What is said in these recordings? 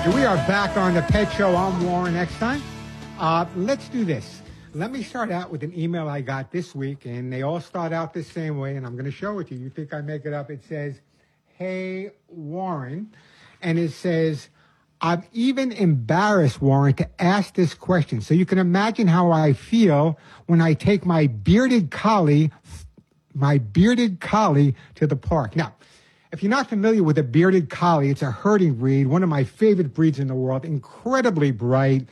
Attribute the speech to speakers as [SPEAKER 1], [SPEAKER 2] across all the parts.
[SPEAKER 1] We are back on the Pet Show. I'm Warren Eckstein. Let's do this. Let me start out with an email I got this week, and they all start out the same way, and I'm going to show it to you. You think I make it up. It says, "Hey, Warren," and it says, "I'm even embarrassed, Warren, to ask this question. So you can imagine how I feel when I take my bearded collie to the park." Now, if you're not familiar with a bearded collie, it's a herding breed, one of my favorite breeds in the world, incredibly bright.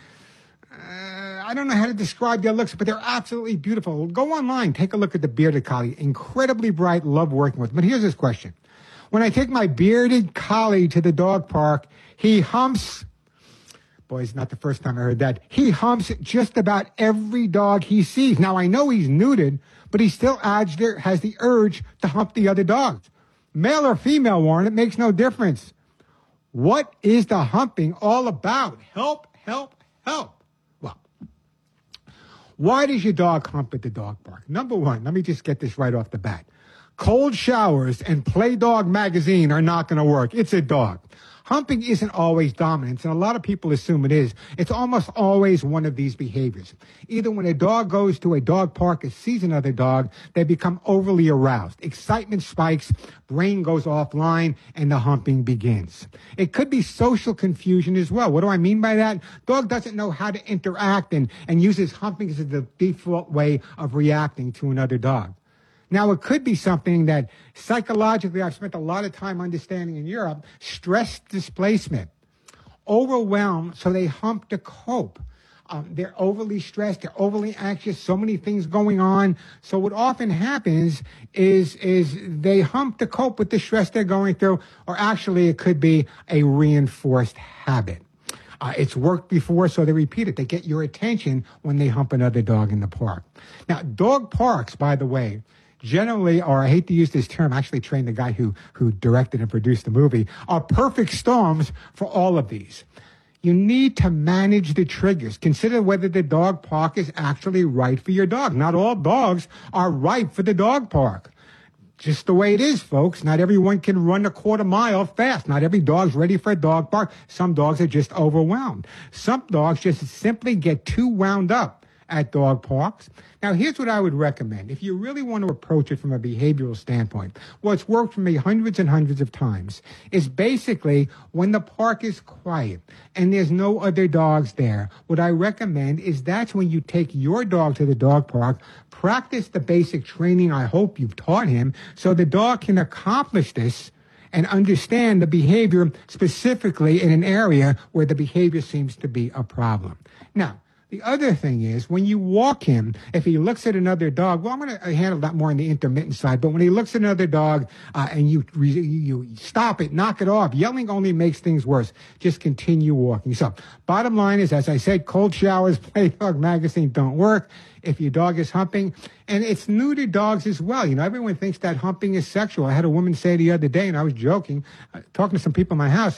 [SPEAKER 1] I don't know how to describe their looks, but they're absolutely beautiful. Go online, take a look at the bearded collie. Incredibly bright, love working with them. But here's this question. When I take my bearded collie to the dog park, he humps. Boy, it's not the first time I heard that. He humps just about every dog he sees. Now, I know he's neutered, but he still has the urge to hump the other dogs. Male or female, Warren, it makes no difference. What is the humping all about? Help, help, help. Well, why does your dog hump at the dog park? Number one, let me just get this right off the bat. Cold showers and Play Dog magazine are not going to work. It's a dog. Humping isn't always dominance, and a lot of people assume it is. It's almost always one of these behaviors. Either when a dog goes to a dog park and sees another dog, they become overly aroused. Excitement spikes, brain goes offline, and the humping begins. It could be social confusion as well. What do I mean by that? Dog doesn't know how to interact and uses humping as the default way of reacting to another dog. Now, it could be something that psychologically I've spent a lot of time understanding in Europe, stress displacement, overwhelmed, so they hump to cope. They're overly stressed, they're overly anxious, so many things going on. So what often happens is they hump to cope with the stress they're going through, or actually it could be a reinforced habit. It's worked before, so they repeat it. They get your attention when they hump another dog in the park. Now, dog parks, by the way, generally, or I hate to use this term, I actually trained the guy who directed and produced the movie, are perfect storms for all of these. You need to manage the triggers. Consider whether the dog park is actually right for your dog. Not all dogs are right for the dog park. Just the way it is, folks. Not everyone can run a quarter mile fast. Not every dog's ready for a dog park. Some dogs are just overwhelmed. Some dogs just simply get too wound up at dog parks. Now, here's what I would recommend. If you really want to approach it from a behavioral standpoint, what's worked for me hundreds and hundreds of times is basically when the park is quiet and there's no other dogs there, what I recommend is that's when you take your dog to the dog park, practice the basic training I hope you've taught him so the dog can accomplish this and understand the behavior specifically in an area where the behavior seems to be a problem. Now, the other thing is, when you walk him, if he looks at another dog, well, I'm going to handle that more on the intermittent side, but when he looks at another dog and you stop it, knock it off, yelling only makes things worse. Just continue walking. So, bottom line is, as I said, cold showers, Play Dog magazine don't work if your dog is humping. And it's new to dogs as well. You know, everyone thinks that humping is sexual. I had a woman say the other day, and I was joking, talking to some people in my house,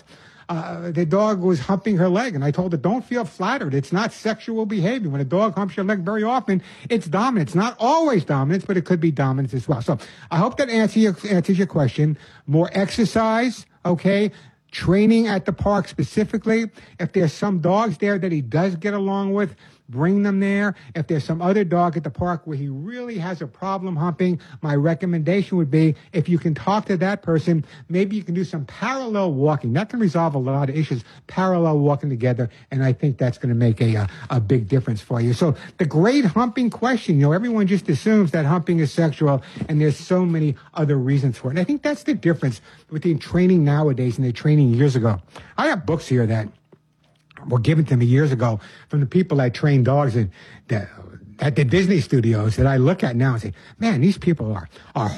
[SPEAKER 1] the dog was humping her leg, and I told her, don't feel flattered. It's not sexual behavior. When a dog humps your leg very often, it's dominance. Not always dominance, but it could be dominance as well. So I hope that answers your question. More exercise, okay? Training at the park specifically. If there's some dogs there that he does get along with, bring them there. If there's some other dog at the park where he really has a problem humping, my recommendation would be if you can talk to that person, maybe you can do some parallel walking. That can resolve a lot of issues, parallel walking together, and I think that's going to make a big difference for you. So the great humping question, you know, everyone just assumes that humping is sexual, and there's so many other reasons for it. And I think that's the difference between training nowadays and the training years ago. I have books here that were given to me years ago from the people that train dogs at the Disney studios that I look at now and say, man, these people are